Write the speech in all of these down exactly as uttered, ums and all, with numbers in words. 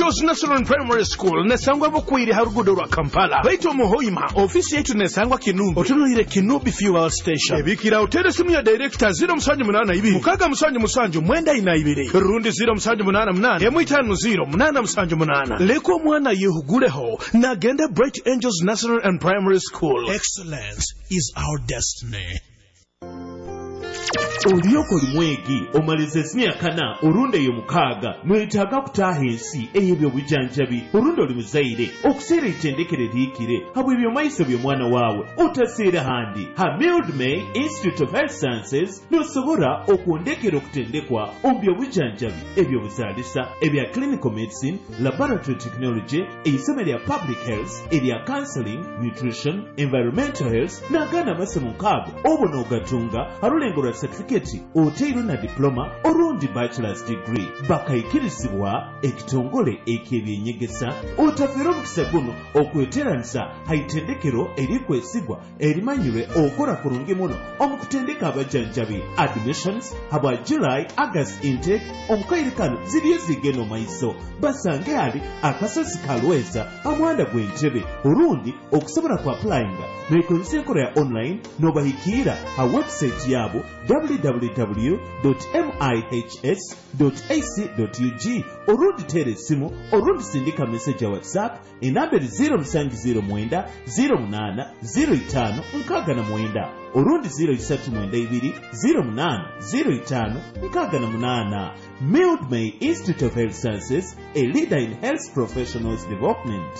Angels National Primary School nesangwa bukwiri harugudo rwa Kampala baito muhoima ofisi yetu nesangwa Kinumbi otunulire Kinumbi Fuel Station ebikira hotel simu ya director zero musanju munana ibiri mukaga musanju musanju mwenda ina ibiri rundi zero musanju munana munana emu itanu zero munana musanju munana leko mwana yehugureho na gende Bright Angels National and Primary School. Excellence is our destiny. Oliyoko limwegi omalize simya kana orunde yo mukaga mwetaga kutaha ensi eyebyo bujanjabi orunde oli muzaire okuseera itendekere liikire habwe ebyo maiso byo mwana waawe otaseera handi ha Mildmay Institute of Health Sciences nosobora okuondekera okutendekwa ombyo bujanjabi ebyo buzaalisa ebya clinical medicine, laboratory technology, eisomo lya public health, erya counseling, nutrition, environmental health n'agana amasomo nkaago obona ogatunga halulengo lwa certificate oteiro na diploma orundi bachelor's degree bakayikirizibwa ekitongole ek'ebyenyegesa otafera omukisa guno okweteranisa haitendekero erikwesigwa erimanyirwe okora kurungi muno omukutendeka abajanjabi admissions habwa July August intake omukairikano ziriyo zigeno maiso basange ali akasozi kalweza amwanda gw'entebe orundi okusobola ku applyinga nekozesa enkola ya online n'obahikira ha website yabo w w w dot mihs dot a c dot u g orundi tere simu orundi sindika message ya WhatsApp enamberi zero musanju zero mwenda zero munana zero itano nkaaga na mwenda orundi zero isatu mwenda ibiri zero munana zero itano nkaaga na munana. Mildmay Institute of Health Sciences, a leader in health professionals development.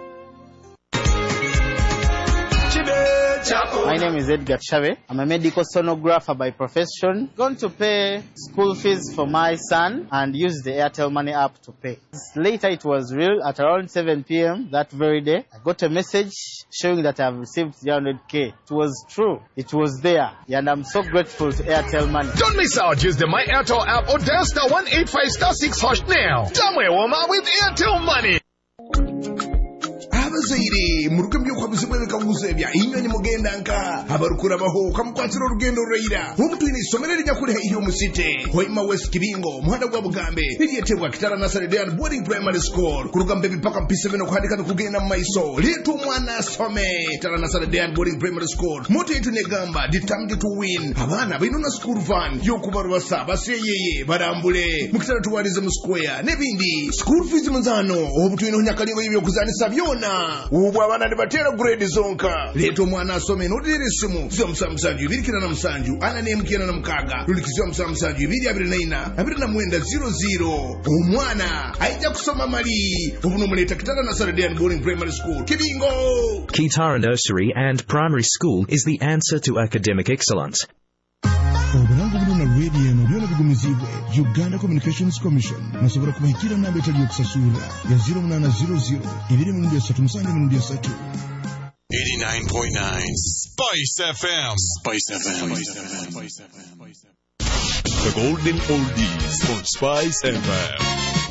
My name is Edgar Chave. I'm a medical sonographer by profession. Going to pay school fees for my son and use the Airtel Money app to pay. Later it was real at around seven p m that very day. I got a message showing that I've received three hundred K. It was true. It was there. And I'm so grateful to Airtel Money. Don't miss out. Use the My Airtel app or dial star one eight five star six hash now. Damwe woma with Airtel Money. Zaire muruke byuko bizibwe kabuze bya inyoni mugenda nka abarukura baho kamukwatira urugendo rurayira umutu ni somere rya kuri iyo musite hoima West Kibingo muhanda gwa Bugambe niyetebwa kitara na Saredean Boarding Primary School kurugambe bipaka mpise bino kuhandika no kugenda maiso letu mwana some kitara na Saredean Boarding Primary School moto yetu negamba determined to win abana binuna school van yo kubarwa saba seyeye barambule mukitara tuwarize mu square nebindi school fees munzano obutu ino nyakalingo ibyo kuzanisa byona ubu abana ndibatera grade zonka leto mwana asome nodire simu zyo msamsanju ibirikira na msanju ana nemkira na mkaga lulikizyo msamsanju ibiri abiri na ina abiri na mwenda zero zero umwana aija kusoma mali ubu numuleta kitana na Saredean Boarding Primary School Kibingo. Kitara Nursery and Primary School is the answer to academic excellence. Obulango buluna radio no byona bigumizibwe Uganda Communications Commission nasobora kubahikira na betali yokusasula ya zero nine zero zero ibiri mu ndiya satu musange mu ndiya satu. eighty-nine point nine Spice F M. Spice F M. The golden oldies on Spice F M.